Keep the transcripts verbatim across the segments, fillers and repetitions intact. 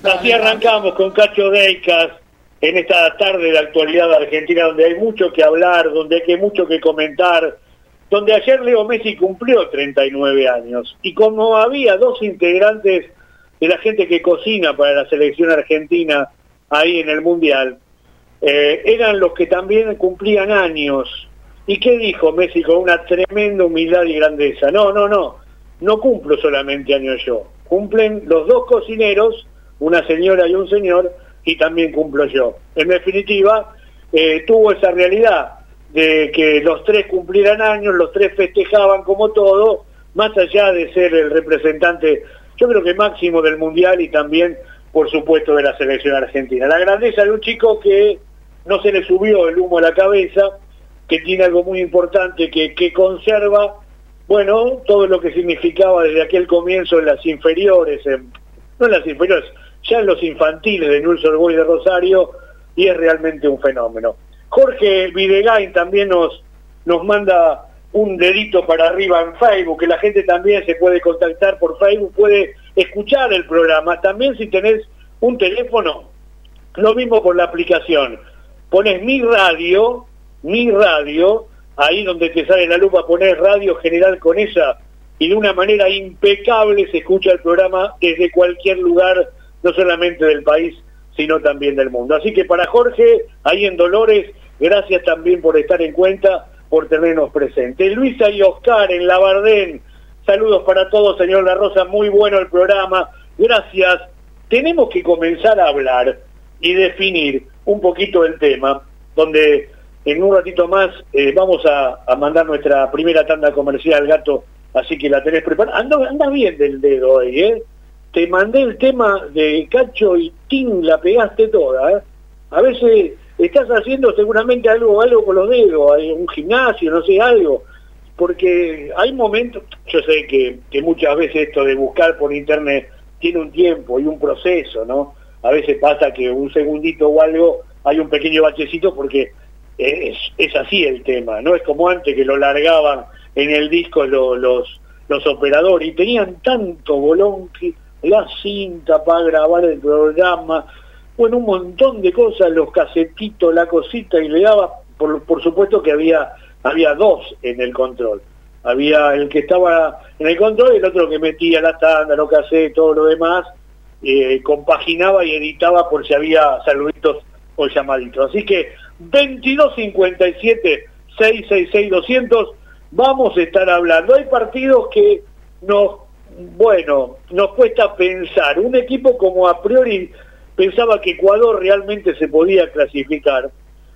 Así arrancamos con Cacho Deicas en esta tarde de actualidad de Argentina, donde hay mucho que hablar, donde hay mucho que comentar, donde ayer Leo Messi cumplió treinta y nueve años. Y como había dos integrantes de la gente que cocina para la selección argentina ahí en el Mundial, eh, eran los que también cumplían años. ¿Y qué dijo Messi con una tremenda humildad y grandeza? No, no, no, no cumplo solamente años yo. Cumplen los dos cocineros, una señora y un señor, y también cumplo yo. En definitiva, eh, tuvo esa realidad de que los tres cumplieran años, los tres festejaban como todo, más allá de ser el representante, yo creo que máximo del Mundial y también, por supuesto, de la selección argentina. La grandeza de un chico que no se le subió el humo a la cabeza, que tiene algo muy importante, que, que conserva, bueno, todo lo que significaba desde aquel comienzo en las inferiores, en, no en las inferiores, ya en los infantiles de Newell's Old Boys de Rosario, y es realmente un fenómeno. Jorge Videgain también nos, nos manda un dedito para arriba en Facebook, que la gente también se puede contactar por Facebook, puede escuchar el programa. También si tenés un teléfono, lo mismo por la aplicación. Pones Mi Radio, Mi Radio, ahí donde te sale la lupa, pones Radio General con esa, y de una manera impecable se escucha el programa desde cualquier lugar, no solamente del país, sino también del mundo. Así que para Jorge, ahí en Dolores, gracias también por estar en cuenta, por tenernos presentes. Luisa y Oscar en Labardén, saludos para todos, señor La Rosa, muy bueno el programa, gracias. Tenemos que comenzar a hablar y definir un poquito el tema, donde en un ratito más eh, vamos a, a mandar nuestra primera tanda comercial, Gato, así que la tenés preparada. Anda, anda bien del dedo hoy, ¿eh? Te mandé el tema de Cacho y Tim, la pegaste toda, ¿eh? A veces estás haciendo seguramente algo algo con los dedos, hay un gimnasio, no sé, algo, porque hay momentos, yo sé que, que muchas veces esto de buscar por internet tiene un tiempo y un proceso, ¿no? A veces pasa que un segundito o algo, hay un pequeño bachecito porque es, es así el tema, no es como antes que lo largaban en el disco lo, los, los operadores y tenían tanto bolón que la cinta para grabar el programa, bueno, un montón de cosas, los casetitos, la cosita, y le daba, por, por supuesto que había, había dos en el control. Había el que estaba en el control y el otro que metía la tanda, los casetes, todo lo demás, eh, compaginaba y editaba por si había saluditos o llamaditos. Así que veintidós cincuenta y siete, seiscientos sesenta y seis, doscientos, vamos a estar hablando. Hay partidos que nos, bueno, nos cuesta pensar. Un equipo como a priori pensaba que Ecuador realmente se podía clasificar.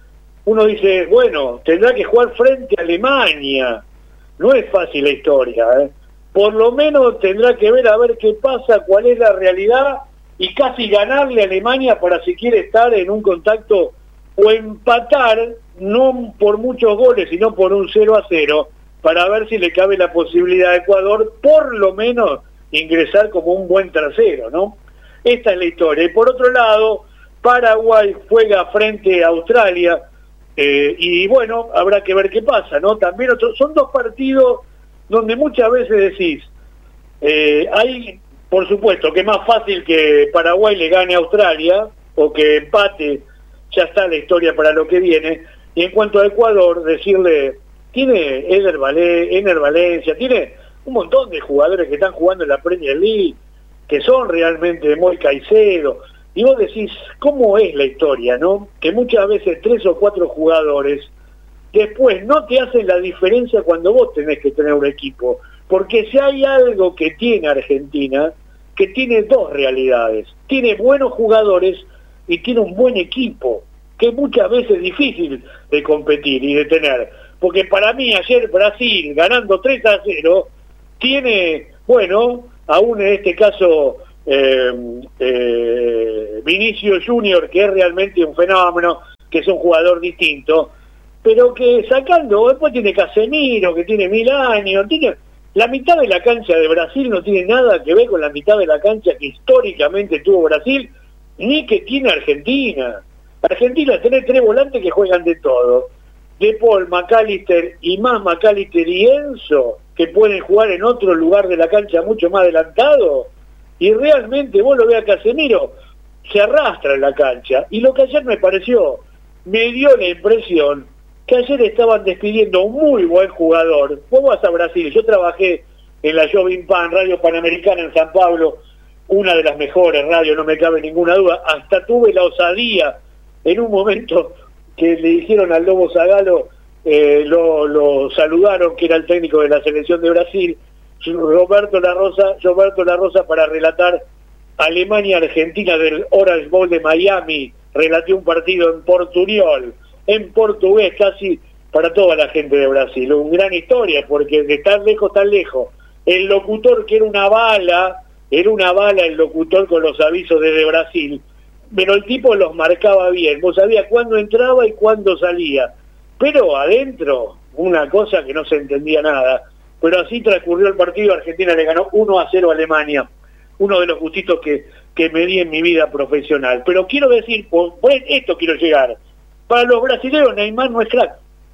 Uno dice, bueno, tendrá que jugar frente a Alemania. No es fácil la historia, ¿eh? Por lo menos tendrá que ver a ver qué pasa, cuál es la realidad, y casi ganarle a Alemania para si quiere estar en un contacto o empatar, no por muchos goles, sino por un cero a cero, para ver si le cabe la posibilidad a Ecuador, por lo menos, ingresar como un buen tercero, ¿no? Esta es la historia. Y por otro lado, Paraguay juega frente a Australia, eh, y bueno, habrá que ver qué pasa, ¿no? También otro, son dos partidos donde muchas veces decís, eh, hay, por supuesto, que es más fácil que Paraguay le gane a Australia, o que empate, ya está la historia para lo que viene. Y en cuanto a Ecuador, decirle, tiene Eder Valé, Ener Valencia, tiene un montón de jugadores que están jugando en la Premier League, que son realmente muy Caicedo, y vos decís, ¿cómo es la historia, no? Que muchas veces tres o cuatro jugadores después no te hacen la diferencia cuando vos tenés que tener un equipo, porque si hay algo que tiene Argentina, que tiene dos realidades, tiene buenos jugadores y tiene un buen equipo, que muchas veces es difícil de competir y de tener, porque para mí ayer Brasil, ganando tres a cero, tiene, bueno, aún en este caso eh, eh, Vinicius Junior, que es realmente un fenómeno, que es un jugador distinto, pero que sacando, después tiene Casemiro, que tiene mil años, tiene la mitad de la cancha de Brasil no tiene nada que ver con la mitad de la cancha que históricamente tuvo Brasil, ni que tiene Argentina. Argentina tiene tres volantes que juegan de todo, De Paul, McAllister y más McAllister y Enzo, que pueden jugar en otro lugar de la cancha mucho más adelantado, y realmente vos lo ves a Casemiro, se arrastra en la cancha. Y lo que ayer me pareció, me dio la impresión que ayer estaban despidiendo a un muy buen jugador. Vos vas a Brasil, yo trabajé en la Jovem Pan, Radio Panamericana en San Pablo, una de las mejores radios, no me cabe ninguna duda. Hasta tuve la osadía en un momento que le dijeron al Lobo Zagalo, eh, lo, lo saludaron, que era el técnico de la selección de Brasil, Roberto La Rosa, Roberto La Rosa, para relatar Alemania-Argentina del Orange Bowl de Miami. Relaté un partido en portuñol, en portugués, casi para toda la gente de Brasil. Una gran historia, porque de tan lejos, tan lejos, el locutor, que era una bala, era una bala el locutor con los avisos desde Brasil, pero el tipo los marcaba bien, vos sabías cuándo entraba y cuándo salía, pero adentro, una cosa que no se entendía nada. Pero así transcurrió el partido. Argentina le ganó uno a cero a Alemania, uno de los gustitos que, que me di en mi vida profesional. Pero quiero decir, por, por esto quiero llegar, para los brasileños Neymar no es crack,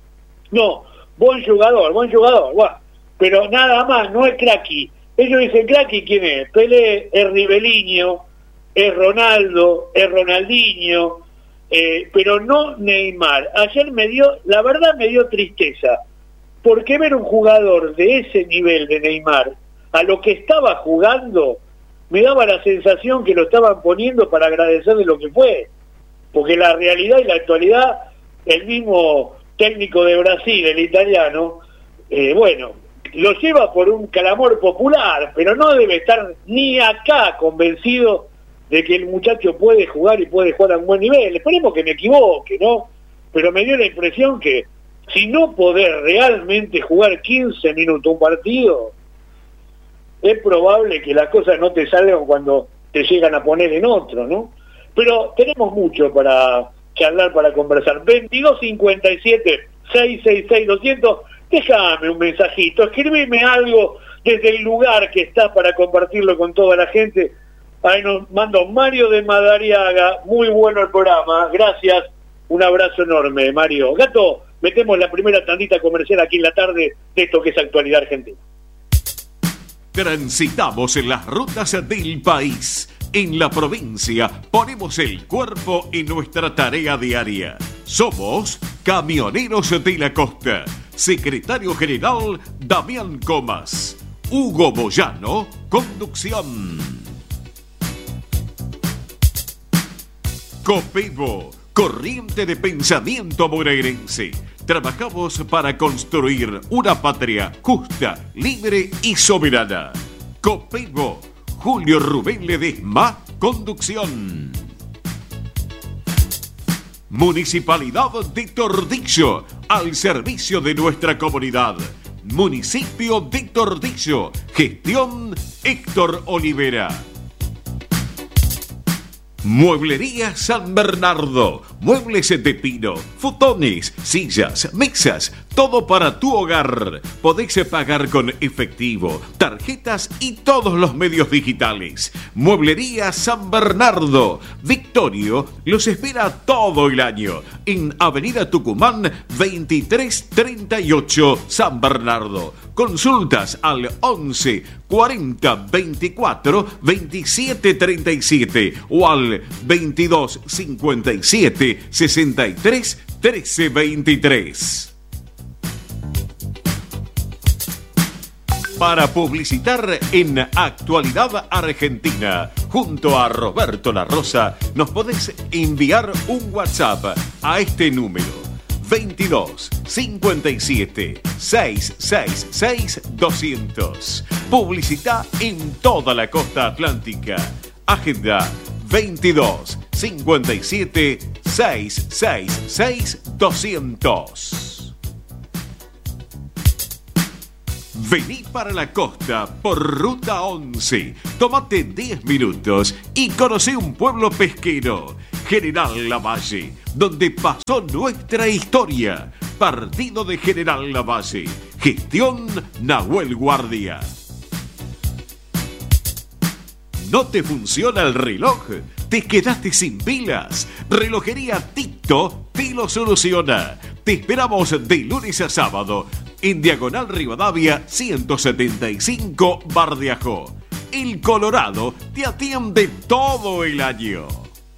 no, buen jugador, buen jugador, buah, pero nada más, no es cracky. Ellos dicen cracky, ¿quién es? Pelé, es Riveliño, es Ronaldo, es Ronaldinho, eh, pero no Neymar. Ayer me dio, la verdad me dio tristeza, porque ver un jugador de ese nivel de Neymar, a lo que estaba jugando, me daba la sensación que lo estaban poniendo para agradecerle lo que fue, porque la realidad y la actualidad, el mismo técnico de Brasil, el italiano, eh, bueno, lo lleva por un clamor popular, pero no debe estar ni acá convencido de que el muchacho puede jugar y puede jugar a un buen nivel. Esperemos que me equivoque, ¿no? Pero me dio la impresión que si no poder realmente jugar quince minutos un partido, es probable que las cosas no te salgan cuando te llegan a poner en otro, ¿no? Pero tenemos mucho para charlar, para conversar. veintidós cincuenta y siete, seiscientos sesenta y seis, doscientos, déjame un mensajito, escríbeme algo desde el lugar que estás para compartirlo con toda la gente. Ahí nos mando Mario de Madariaga, muy bueno el programa, gracias, un abrazo enorme, Mario. Gato, metemos la primera tandita comercial aquí en la tarde de esto que es Actualidad Argentina. Transitamos en las rutas del país. En la provincia ponemos el cuerpo en nuestra tarea diaria. Somos Camioneros de la Costa. Secretario General Damián Comas. Hugo Moyano, conducción. Copevo, corriente de pensamiento bonaerense. Trabajamos para construir una patria justa, libre y soberana. Copevo, Julio Rubén Ledesma, conducción. Municipalidad de Tordillo, al servicio de nuestra comunidad. Municipio de Tordillo, gestión Héctor Olivera. Mueblería San Bernardo, muebles de pino, futones, sillas, mesas, todo para tu hogar. Podés pagar con efectivo, tarjetas y todos los medios digitales. Mueblería San Bernardo, Victorio los espera todo el año en Avenida Tucumán veintitrés treinta y ocho, San Bernardo. Consultas al once cuarenta veinticuatro veintisiete treinta y siete o al veintidós cincuenta y siete sesenta y tres trece veintitrés. Para publicitar en Actualidad Argentina junto a Roberto La Rosa, nos podés enviar un WhatsApp a este número veintidós cincuenta y siete seiscientos sesenta y seis doscientos. Publicita en toda la costa atlántica. Agenda veintidós cincuenta y siete seiscientos sesenta y seis doscientos. Vení para la costa por Ruta once. Tómate diez minutos y conocé un pueblo pesquero, General Lavalle, donde pasó nuestra historia. Partido de General Lavalle. Gestión Nahuel Guardia. ¿No te funciona el reloj? ¿Te quedaste sin pilas? Relojería Tito te lo soluciona. Te esperamos de lunes a sábado en Diagonal Rivadavia ciento setenta y cinco, Bardiajó. El Colorado te atiende todo el año.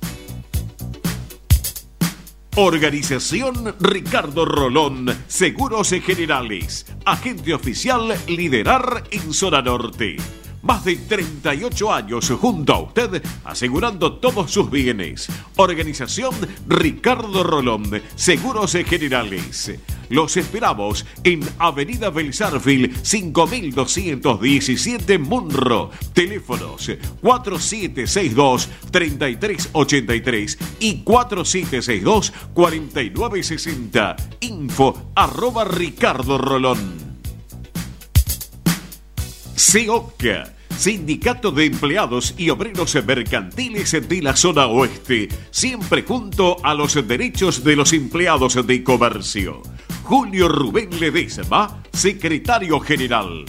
Organización Ricardo Rolón, Seguros Generales. Agente oficial Liderar en Zona Norte. Más de treinta y ocho años junto a usted, asegurando todos sus bienes. Organización Ricardo Rolón, Seguros Generales. Los esperamos en Avenida Belsarfield, cinco mil doscientos diecisiete, Munro. Teléfonos cuatro siete seis dos, tres tres ocho tres y cuatro siete seis dos, cuatro nueve seis cero. Info arroba Ricardo Rolón. SEOCA, Sindicato de Empleados y Obreros Mercantiles de la Zona Oeste, siempre junto a los derechos de los empleados de comercio. Julio Rubén Ledesma, secretario general.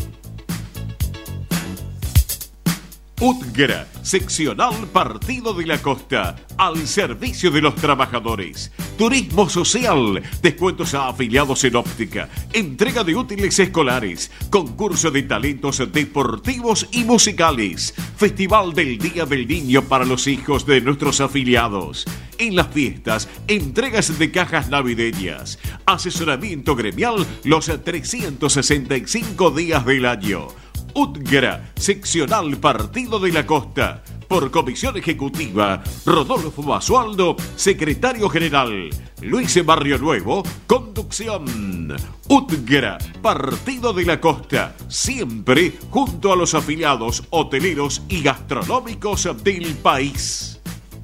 UTGRA, seccional Partido de la Costa, al servicio de los trabajadores. Turismo social, descuentos a afiliados en óptica, entrega de útiles escolares, concurso de talentos deportivos y musicales, Festival del Día del Niño para los hijos de nuestros afiliados. En las fiestas, entregas de cajas navideñas, asesoramiento gremial los trescientos sesenta y cinco días del año. UTGRA, seccional Partido de la Costa. Por comisión ejecutiva, Rodolfo Basualdo, secretario general. Luis Barrio Nuevo, conducción. UTGRA, Partido de la Costa, siempre junto a los afiliados hoteleros y gastronómicos del país.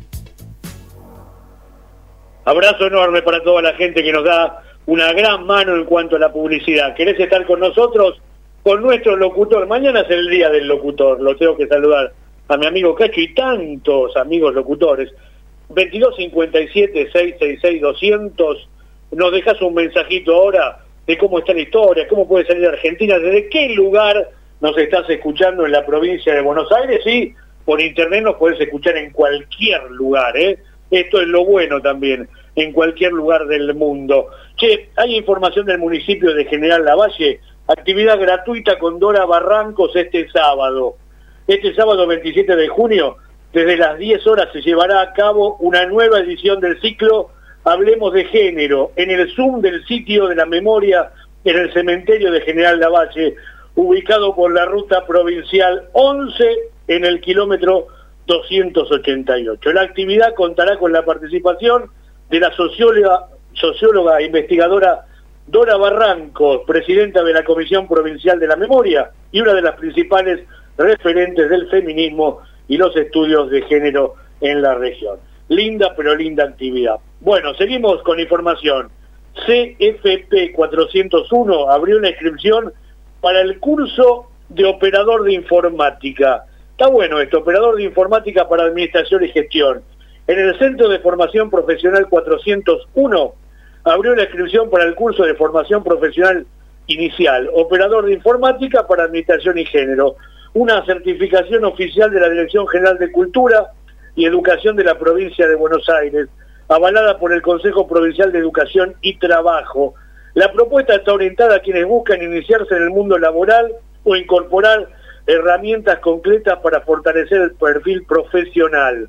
Abrazo enorme para toda la gente que nos da una gran mano en cuanto a la publicidad. ¿Querés estar con nosotros? Con nuestro locutor. Mañana es el día del locutor, lo tengo que saludar a mi amigo Cacho y tantos amigos locutores. Veintidós cincuenta y siete, seiscientos sesenta y seis, doscientos. Nos dejas un mensajito ahora de cómo está la historia, cómo puede salir Argentina, desde qué lugar nos estás escuchando en la provincia de Buenos Aires, y por internet nos podés escuchar en cualquier lugar, ¿eh? Esto es lo bueno también, en cualquier lugar del mundo. Che, hay información del municipio de General Lavalle. Actividad gratuita con Dora Barrancos este sábado. Este sábado veintisiete de junio, desde las diez horas, se llevará a cabo una nueva edición del ciclo Hablemos de Género, en el Zoom del sitio de la memoria, en el cementerio de General Lavalle, ubicado por la ruta provincial once, en el kilómetro doscientos ochenta y ocho. La actividad contará con la participación de la socióloga, socióloga e investigadora Dora Barrancos, presidenta de la Comisión Provincial de la Memoria y una de las principales referentes del feminismo y los estudios de género en la región. Linda, pero linda actividad. Bueno, seguimos con información. C F P cuatrocientos uno abrió una inscripción para el curso de operador de informática. Está bueno esto, operador de informática para administración y gestión. En el Centro de Formación Profesional cuatrocientos uno abrió la inscripción para el curso de formación profesional inicial, operador de informática para administración y género, una certificación oficial de la Dirección General de Cultura y Educación de la provincia de Buenos Aires, avalada por el Consejo Provincial de Educación y Trabajo. La propuesta está orientada a quienes buscan iniciarse en el mundo laboral o incorporar herramientas concretas para fortalecer el perfil profesional.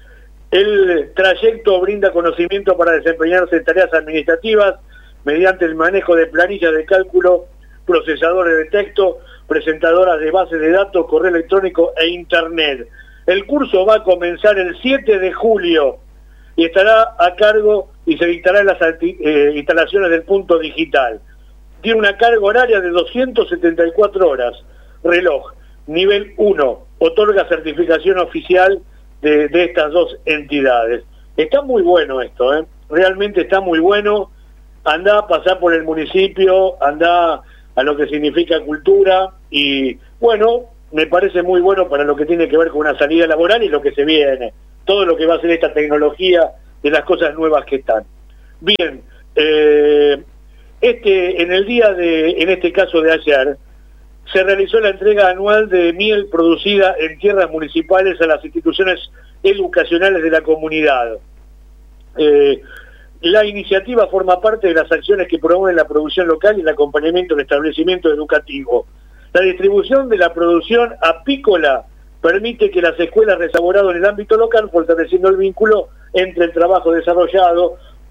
El trayecto brinda conocimiento para desempeñarse en tareas administrativas mediante el manejo de planillas de cálculo, procesadores de texto, presentadoras de bases de datos, correo electrónico e internet. El curso va a comenzar el siete de julio y estará a cargo y se dictará en las eh, instalaciones del Punto Digital. Tiene una carga horaria de doscientas setenta y cuatro horas. Reloj, nivel uno, otorga certificación oficial De, de estas dos entidades. Está muy bueno esto, ¿eh? Realmente está muy bueno. Andá a pasar por el municipio, andá a lo que significa cultura y, bueno, me parece muy bueno para lo que tiene que ver con una salida laboral y lo que se viene, todo lo que va a ser esta tecnología de las cosas nuevas que están. Bien, eh, este en el día de, en este caso de ayer, se realizó la entrega anual de miel producida en tierras municipales a las instituciones educacionales de la comunidad. Eh, la iniciativa forma parte de las acciones que promueven la producción local y el acompañamiento del establecimiento educativo. La distribución de la producción apícola permite que las escuelas resaborado en el ámbito local, fortaleciendo el vínculo entre el trabajo desarrollado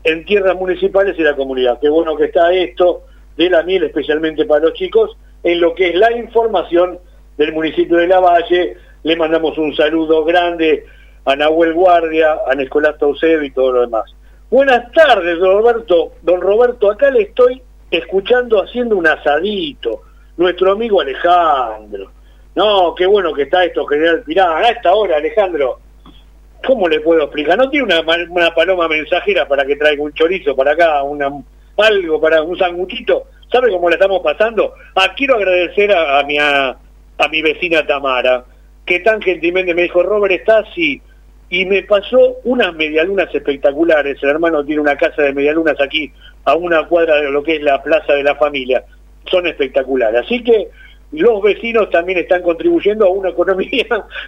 en tierras municipales y la comunidad. Qué bueno que está esto de la miel, especialmente para los chicos, en lo que es la información del municipio de Lavalle. Le mandamos un saludo grande a Nahuel Guardia, a Nicolás Taucedo y todo lo demás. Buenas tardes, don Roberto. Don Roberto, acá le estoy escuchando haciendo un asadito. Nuestro amigo Alejandro. No, qué bueno que está esto, General Pirán. A esta hora, Alejandro, ¿cómo le puedo explicar? ¿No tiene una, una paloma mensajera para que traiga un chorizo para acá, una, algo para un sanguchito? ¿Sabe cómo la estamos pasando? Ah, quiero agradecer a, a, mi, a, a mi vecina Tamara, que tan gentilmente me dijo, Robert, ¿estás? Sí. Y me pasó unas medialunas espectaculares. El hermano tiene una casa de medialunas aquí, a una cuadra de lo que es la Plaza de la Familia. Son espectaculares. Así que los vecinos también están contribuyendo a una economía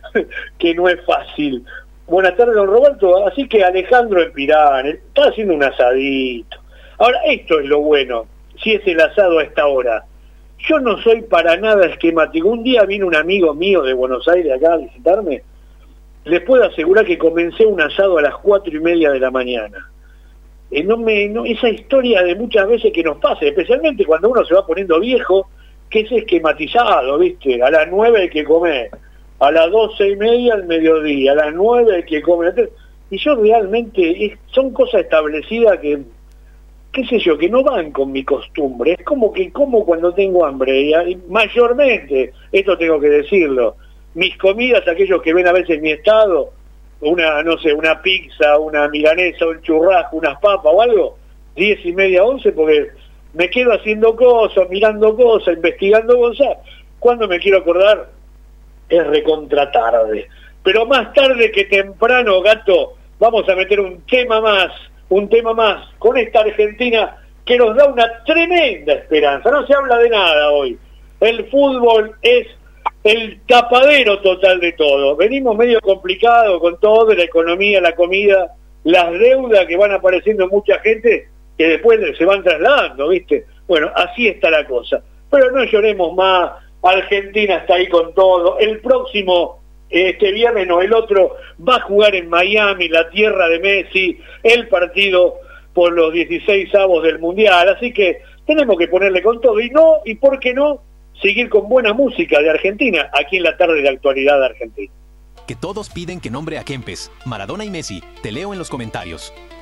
que no es fácil. Buenas tardes, don Roberto. Así que Alejandro en Pirán está haciendo un asadito. Ahora, esto es lo bueno, si es el asado a esta hora. Yo no soy para nada esquemático. Un día vino un amigo mío de Buenos Aires acá a visitarme. Les puedo asegurar que comencé un asado a las cuatro y media de la mañana. Eh, no me, no, esa historia de muchas veces que nos pasa, especialmente cuando uno se va poniendo viejo, que es esquematizado, ¿viste? A las nueve hay que comer, a las doce y media al mediodía, a las nueve hay que comer. Y yo realmente, es, son cosas establecidas que, qué sé yo, que no van con mi costumbre. Es como que como cuando tengo hambre, y, y mayormente, esto tengo que decirlo, mis comidas, aquellos que ven a veces mi estado, una, no sé, una pizza, una milanesa, un churrasco, unas papas o algo, diez y media, once, porque me quedo haciendo cosas, mirando cosas, investigando cosas. Cuando me quiero acordar, es recontra tarde. Pero más tarde que temprano, gato, vamos a meter un tema más, un tema más, con esta Argentina que nos da una tremenda esperanza. No se habla de nada hoy. El fútbol es el tapadero total de todo. Venimos medio complicados con todo, la economía, la comida, las deudas que van apareciendo en mucha gente que después se van trasladando, ¿viste? Bueno, así está la cosa. Pero no lloremos más, Argentina está ahí con todo. El próximo, este viernes, no, el otro, va a jugar en Miami, la tierra de Messi, el partido por los dieciséis avos del Mundial. Así que tenemos que ponerle con todo. Y no, y por qué no, seguir con buena música de Argentina, aquí en la tarde de Actualidad Argentina. Que todos piden que nombre a Kempes, Maradona y Messi. Te leo en los comentarios.